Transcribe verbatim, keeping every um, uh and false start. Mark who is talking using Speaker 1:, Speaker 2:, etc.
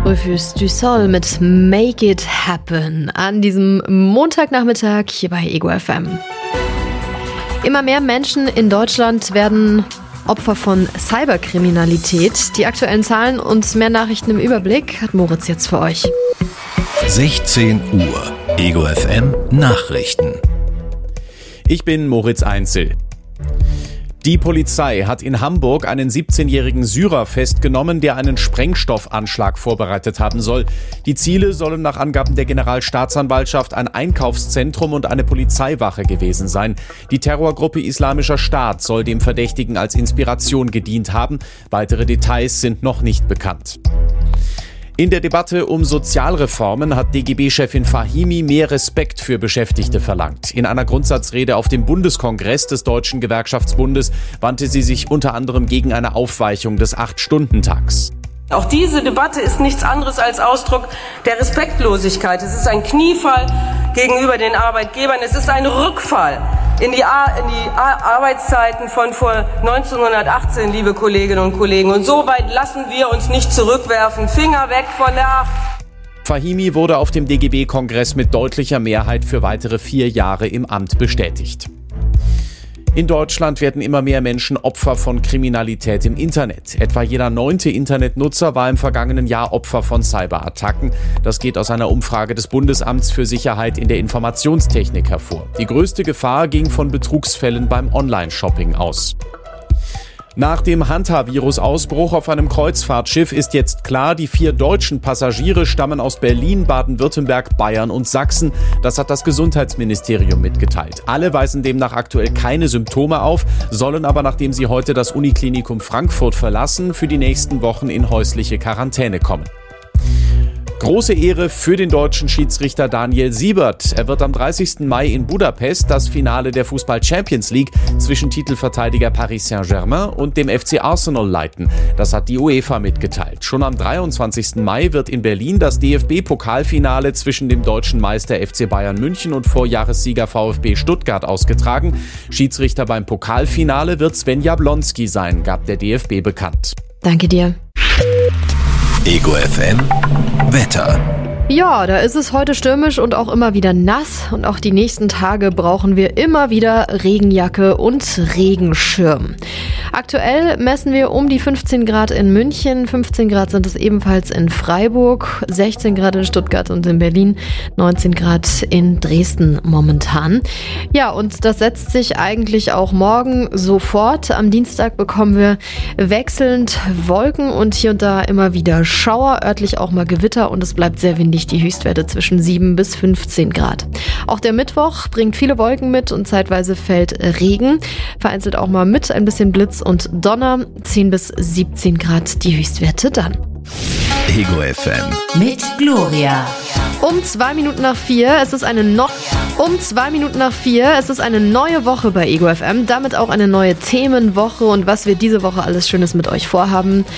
Speaker 1: Rufus du Sol mit Make It Happen an diesem Montagnachmittag hier bei Ego F M. Immer mehr Menschen in Deutschland werden Opfer von Cyberkriminalität. Die aktuellen Zahlen und mehr Nachrichten im Überblick hat Moritz jetzt für euch.
Speaker 2: sechzehn Uhr, Ego F M Nachrichten.
Speaker 3: Ich bin Moritz Einzel. Die Polizei hat in Hamburg einen siebzehnjährigen Syrer festgenommen, der einen Sprengstoffanschlag vorbereitet haben soll. Die Ziele sollen nach Angaben der Generalstaatsanwaltschaft ein Einkaufszentrum und eine Polizeiwache gewesen sein. Die Terrorgruppe Islamischer Staat soll dem Verdächtigen als Inspiration gedient haben. Weitere Details sind noch nicht bekannt. In der Debatte um Sozialreformen hat D G B-Chefin Fahimi mehr Respekt für Beschäftigte verlangt. In einer Grundsatzrede auf dem Bundeskongress des Deutschen Gewerkschaftsbundes wandte sie sich unter anderem gegen eine Aufweichung des Acht-Stunden-Tags.
Speaker 4: Auch diese Debatte ist nichts anderes als Ausdruck der Respektlosigkeit. Es ist ein Kniefall gegenüber den Arbeitgebern. Es ist ein Rückfall in die, Ar- in die Ar- Arbeitszeiten von vor neunzehnhundertachtzehn, liebe Kolleginnen und Kollegen. Und so weit lassen wir uns nicht zurückwerfen. Finger weg von der Acht.
Speaker 3: Fahimi wurde auf dem D G B-Kongress mit deutlicher Mehrheit für weitere vier Jahre im Amt bestätigt. In Deutschland werden immer mehr Menschen Opfer von Kriminalität im Internet. Etwa jeder neunte Internetnutzer war im vergangenen Jahr Opfer von Cyberattacken. Das geht aus einer Umfrage des Bundesamts für Sicherheit in der Informationstechnik hervor. Die größte Gefahr ging von Betrugsfällen beim Online-Shopping aus. Nach dem Hanta-Virus-Ausbruch auf einem Kreuzfahrtschiff ist jetzt klar, die vier deutschen Passagiere stammen aus Berlin, Baden-Württemberg, Bayern und Sachsen. Das hat das Gesundheitsministerium mitgeteilt. Alle weisen demnach aktuell keine Symptome auf, sollen aber, nachdem sie heute das Uniklinikum Frankfurt verlassen, für die nächsten Wochen in häusliche Quarantäne kommen. Große Ehre für den deutschen Schiedsrichter Daniel Siebert. Er wird am dreißigsten Mai in Budapest das Finale der Fußball-Champions League zwischen Titelverteidiger Paris Saint-Germain und dem F C Arsenal leiten. Das hat die UEFA mitgeteilt. Schon am dreiundzwanzigsten Mai wird in Berlin das D F B-Pokalfinale zwischen dem deutschen Meister F C Bayern München und Vorjahressieger VfB Stuttgart ausgetragen. Schiedsrichter beim Pokalfinale wird Sven Jablonski sein, gab der D F B bekannt.
Speaker 1: Danke dir.
Speaker 2: Ego F M Wetter.
Speaker 1: Ja, da ist es heute stürmisch und auch immer wieder nass. Und auch die nächsten Tage brauchen wir immer wieder Regenjacke und Regenschirm. Aktuell messen wir um die fünfzehn Grad in München, fünfzehn Grad sind es ebenfalls in Freiburg, sechzehn Grad in Stuttgart und in Berlin, neunzehn Grad in Dresden momentan. Ja, und das setzt sich eigentlich auch morgen sofort. Am Dienstag bekommen wir wechselnd Wolken und hier und da immer wieder Schauer, örtlich auch mal Gewitter und es bleibt sehr windig. Die Höchstwerte zwischen sieben bis fünfzehn Grad. Auch der Mittwoch bringt viele Wolken mit und zeitweise fällt Regen. Vereinzelt auch mal mit ein bisschen Blitz und Donner. zehn bis siebzehn Grad die Höchstwerte dann.
Speaker 2: Ego F M
Speaker 5: mit Gloria.
Speaker 1: Um zwei Minuten nach vier, es ist eine no- um zwei Minuten nach vier, es ist eine neue Woche bei Ego F M, damit auch eine neue Themenwoche und was wir diese Woche alles Schönes mit euch vorhaben.